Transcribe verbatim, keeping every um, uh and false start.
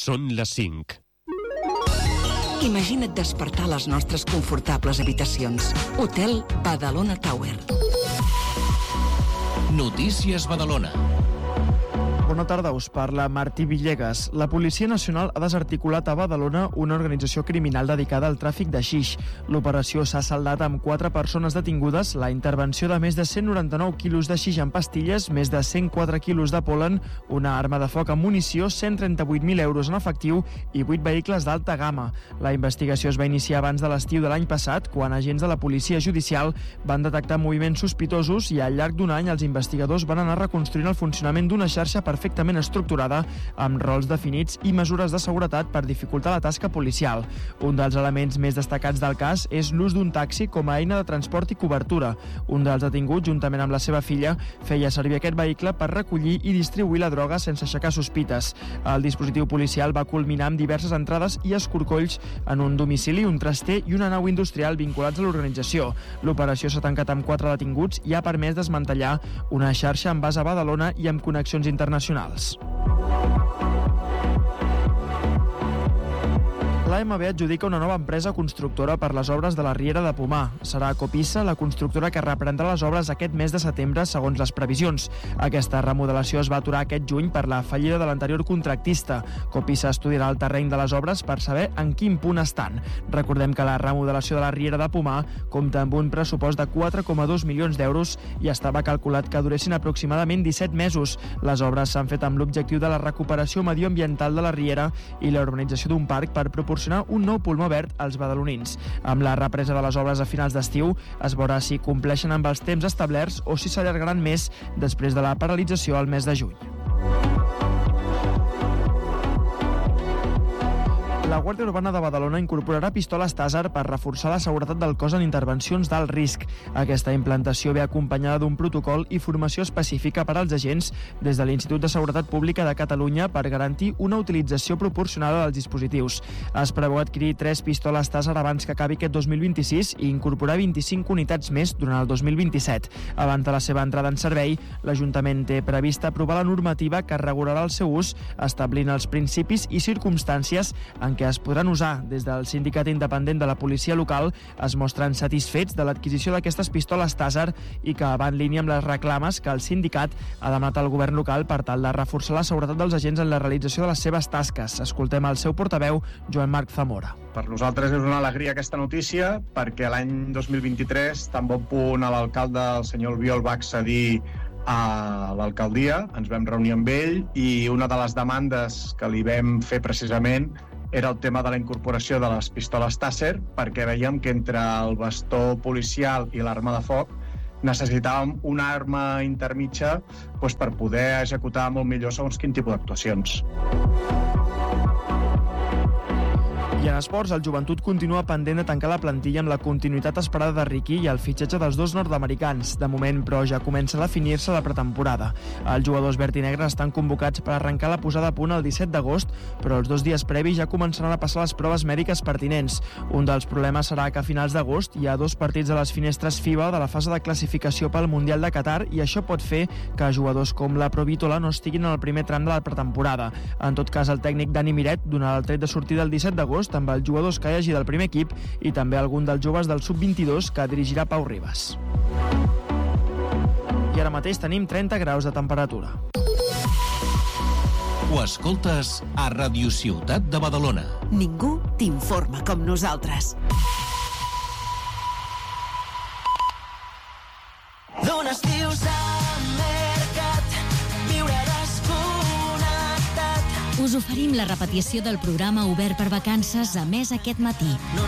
Són les cinc. Imagina't despertar a les nostres confortables habitacions. Hotel Badalona Tower. Notícies Badalona. Bona tarda, us parla Martí Villegas. La Policia Nacional ha desarticulat a Badalona una organització criminal dedicada al tràfic de xix. L'operació s'ha saldat amb quatre persones detingudes, la intervenció de més de cent noranta-nou quilos de xix en pastilles, més de cent quatre quilos de pol·len, una arma de foc amb munició, cent trenta-vuit mil euros en efectiu i vuit vehicles d'alta gamma. La investigació es va iniciar abans de l'estiu de l'any passat, quan agents de la Policia Judicial van detectar moviments sospitosos i al llarg d'un any els investigadors van anar reconstruint el funcionament d'una xarxa perfectament estructurada amb rols definits i mesures de seguretat per dificultar la tasca policial. Un dels elements més destacats del cas és l'ús d'un taxi com a eina de transport i cobertura. Un dels detinguts, juntament amb la seva filla, feia servir aquest vehicle per recollir i distribuir la droga sense aixecar sospites. El dispositiu policial va culminar amb diverses entrades i escorcolls en un domicili, un traster i una nau industrial vinculats a l'organització. L'operació s'ha tancat amb quatre detinguts i ha permès desmantellar una xarxa amb base a Badalona i amb connexions internacionals. L'A M B adjudica una nova empresa constructora per les obres de la Riera de Pomar. Serà Copissa, la constructora que reprendrà les obres aquest mes de setembre, segons les previsions. Aquesta remodelació es va aturar aquest juny per la fallida de l'anterior contractista. Copissa estudiarà el terreny de les obres per saber en quin punt estan. Recordem que la remodelació de la Riera de Pomar compta amb un pressupost de quatre coma dos milions d'euros i estava calculat que duressin aproximadament disset mesos. Les obres s'han fet amb l'objectiu de la recuperació medioambiental de la Riera i la urbanització d'un parc per proporcionar un nou pulmó verd als badalonins. Amb la represa de les obres a finals d'estiu es veurà si compleixen amb els temps establerts o si s'allargaran més després de la paralització al mes de juny. La Guàrdia Urbana de Badalona incorporarà pistoles Tàser per reforçar la seguretat del cos en intervencions d'alt risc. Aquesta implantació ve acompanyada d'un protocol i formació específica per als agents des de l'Institut de Seguretat Pública de Catalunya per garantir una utilització proporcionada dels dispositius. Es preveu adquirir tres pistoles Tàser abans que acabi aquest dos mil vint-i-sis i incorporar vint-i-cinc unitats més durant el dos mil vint-i-set. Abans de la seva entrada en servei, l'Ajuntament té previst aprovar la normativa que regularà el seu ús, establint els principis i circumstàncies en què es podran usar. Des del Sindicat Independent de la Policia Local es mostren satisfets de l'adquisició d'aquestes pistoles Tàser i que va en línia amb les reclames que el sindicat ha demanat al govern local per tal de reforçar la seguretat dels agents en la realització de les seves tasques. Escoltem el seu portaveu, Joan Marc Zamora. Per nosaltres és una alegria aquesta notícia perquè l'any dos mil vint-i-tres, tan bon punt a l'alcalde, el senyor Albiol, va accedir a l'alcaldia, ens vam reunir amb ell i una de les demandes que li vam fer precisament era el tema de la incorporació de les pistoles Tàser, perquè veiem que entre el bastó policial i l'arma de foc necessitàvem una arma intermitja doncs, per poder executar molt millor segons quin tipus d'actuacions. I en esports, el Joventut continua pendent de tancar la plantilla amb la continuïtat esperada de Riqui i el fitxatge dels dos nord-americans. De moment, però, ja comença a definir-se la pretemporada. Els jugadors verd i negre estan convocats per arrencar la posada a punt el disset d'agost, però els dos dies previs ja començaran a passar les proves mèdiques pertinents. Un dels problemes serà que a finals d'agost hi ha dos partits a les finestres FIBA de la fase de classificació pel Mundial de Qatar i això pot fer que jugadors com la Provítola no estiguin en el primer tram de la pretemporada. En tot cas, el tècnic Dani Miret donarà el tret de sortida el disset d'agost amb els jugadors que hi hagi del primer equip i també algun dels joves del sub vint-i-dos que dirigirà Pau Ribas. I ara mateix tenim trenta graus de temperatura. Ho escoltes a Ràdio Ciutat de Badalona. Ningú t'informa com nosaltres. D'un estiu s'ha mercat, viure desconnectat. Us oferim la repetició del programa obert per vacances a Més aquest matí.